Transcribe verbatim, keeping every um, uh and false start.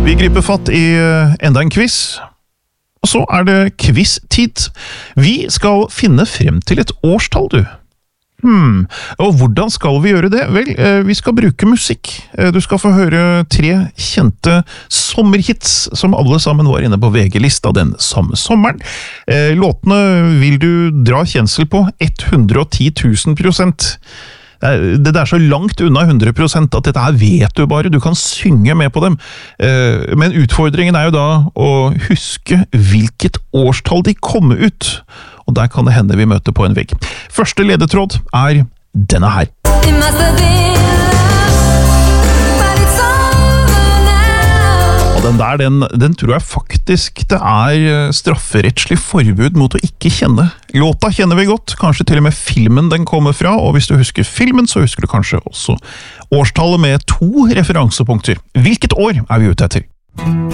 Vi griper fatt i enda en quiz, og så er det quiz-tid. Vi skal finne frem til et årstall, du. Hmm, og hvordan skal vi gjøre det? Vel, vi skal bruke musikk. Du skal få høre tre kjente sommerhits, som alle sammen var inne på V G-lista den samme sommeren. Låtene vil du dra kjensel på hundre og ti tusen prosent. Det er så langt unna hundre prosent at dette her vet du bare, du kan synge med på dem. Men utfordringen er jo da å huske hvilket årstall de kommer ut, og der kan det hende vi møter på en vegg. Første ledetråd er denne her. Den der, den, den tror jeg faktisk det er strafferettslig forbud mot å ikke kjenne. Låta kjenner vi godt, kanskje til og med filmen den kommer fra, og hvis du husker filmen, så husker du kanskje også årstallet med to referansepunkter. Hvilket år er vi ute etter?